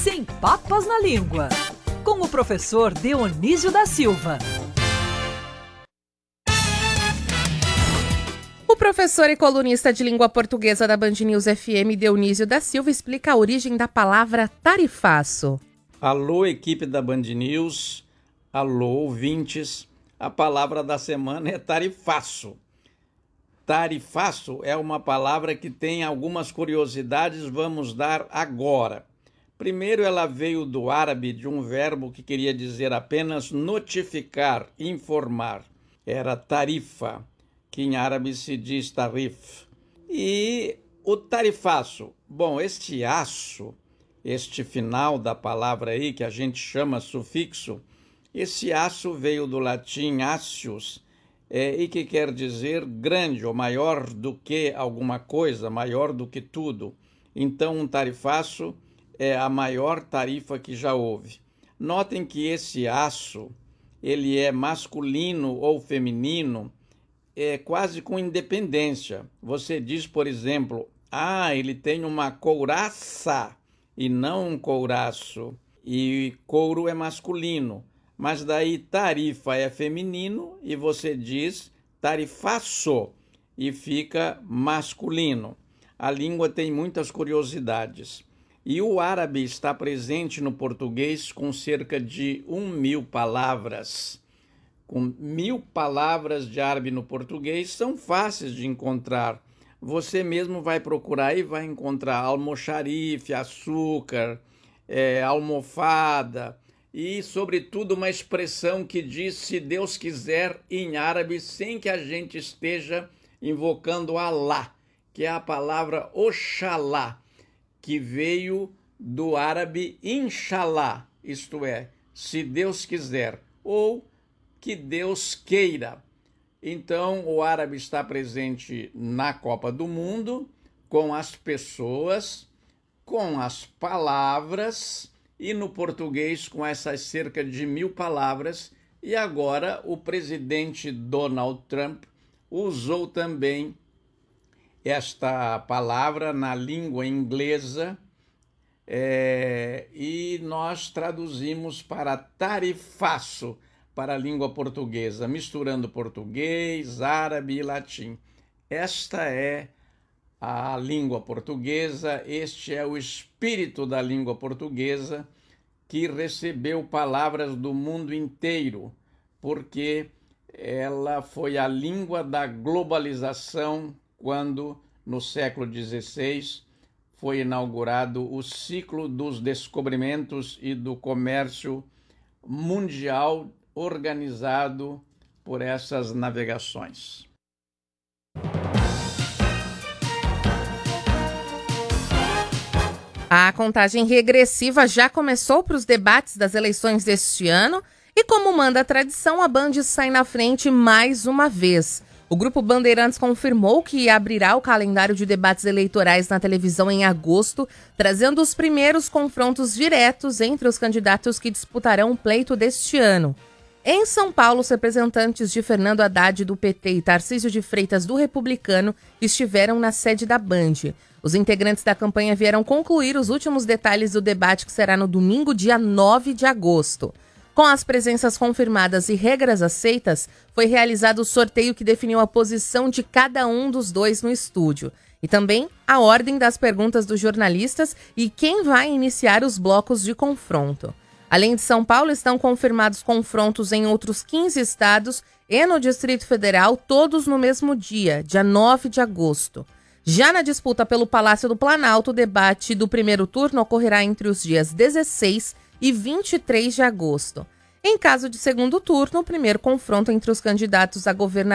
Sem Papas na Língua, com o professor Dionísio da Silva. O professor e colunista de língua portuguesa da Band News FM, Dionísio da Silva, explica a origem da palavra tarifaço. Alô, equipe da Band News. Alô, ouvintes. A palavra da semana é tarifaço. Tarifaço é uma palavra que tem algumas curiosidades, vamos dar agora. Primeiro, ela veio do árabe de um verbo que queria dizer apenas notificar, informar. Era tarifa, que em árabe se diz tarif. E o tarifaço, bom, este aço, este final da palavra aí, que a gente chama sufixo, esse aço veio do latim acius, e que quer dizer grande ou maior do que alguma coisa, maior do que tudo. Então, um tarifaço é a maior tarifa que já houve. Notem que esse aço, ele é masculino ou feminino, quase com independência. Você diz, por exemplo, ele tem uma couraça e não um couraço. E couro é masculino. Mas daí tarifa é feminino e você diz tarifaço e fica masculino. A língua tem muitas curiosidades. E o árabe está presente no português com cerca de 1.000 palavras. Com 1.000 palavras de árabe no português são fáceis de encontrar. Você mesmo vai procurar e vai encontrar almoxarife, açúcar, almofada e, sobretudo, uma expressão que diz se Deus quiser em árabe sem que a gente esteja invocando Allah, que é a palavra Oxalá, que veio do árabe inshallah, isto é, se Deus quiser, ou que Deus queira. Então, o árabe está presente na Copa do Mundo, com as pessoas, com as palavras, e no português com essas cerca de 1.000 palavras. E agora o presidente Donald Trump usou também esta palavra na língua inglesa, e nós traduzimos para tarifaço para a língua portuguesa, misturando português, árabe e latim. Esta é a língua portuguesa, este é o espírito da língua portuguesa, que recebeu palavras do mundo inteiro, porque ela foi a língua da globalização quando, no século XVI, foi inaugurado o ciclo dos descobrimentos e do comércio mundial organizado por essas navegações. A contagem regressiva já começou para os debates das eleições deste ano e, como manda a tradição, a Band sai na frente mais uma vez. O Grupo Bandeirantes confirmou que abrirá o calendário de debates eleitorais na televisão em agosto, trazendo os primeiros confrontos diretos entre os candidatos que disputarão o pleito deste ano. Em São Paulo, os representantes de Fernando Haddad do PT e Tarcísio de Freitas do Republicano estiveram na sede da Band. Os integrantes da campanha vieram concluir os últimos detalhes do debate, que será no domingo, dia 9 de agosto. Com as presenças confirmadas e regras aceitas, foi realizado o sorteio que definiu a posição de cada um dos dois no estúdio. E também a ordem das perguntas dos jornalistas e quem vai iniciar os blocos de confronto. Além de São Paulo, estão confirmados confrontos em outros 15 estados e no Distrito Federal, todos no mesmo dia 9 de agosto. Já na disputa pelo Palácio do Planalto, o debate do primeiro turno ocorrerá entre os dias 16 e 23 de agosto. Em caso de segundo turno, o primeiro confronto entre os candidatos a governador